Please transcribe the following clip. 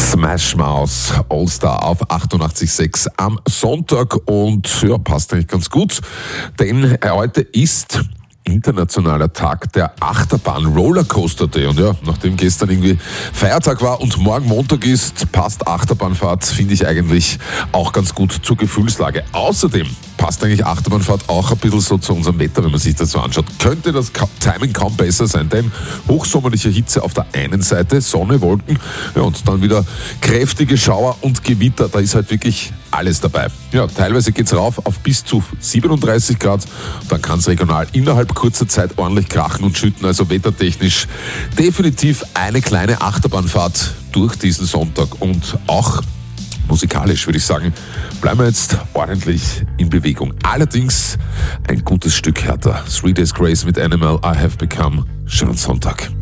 Smash Mouth All-Star auf 88.6 am Sonntag und ja, passt eigentlich ganz gut, denn heute ist internationaler Tag der Achterbahn Rollercoaster Day und ja, nachdem gestern irgendwie Feiertag war und morgen Montag ist, passt Achterbahnfahrt, finde ich eigentlich auch ganz gut zur Gefühlslage. Außerdem passt eigentlich Achterbahnfahrt auch ein bisschen so zu unserem Wetter, wenn man sich das so anschaut. Könnte das Timing kaum besser sein, denn hochsommerliche Hitze auf der einen Seite, Sonne, Wolken, ja, und dann wieder kräftige Schauer und Gewitter, da ist halt wirklich alles dabei. Ja, teilweise geht's rauf auf bis zu 37 Grad, dann kann es regional innerhalb kurzer Zeit ordentlich krachen und schütten, also wettertechnisch definitiv eine kleine Achterbahnfahrt durch diesen Sonntag und auch musikalisch würde ich sagen, bleiben wir jetzt ordentlich in Bewegung. Allerdings ein gutes Stück härter. 3 Days Grace mit Animal, I Have Become. Schönen Sonntag.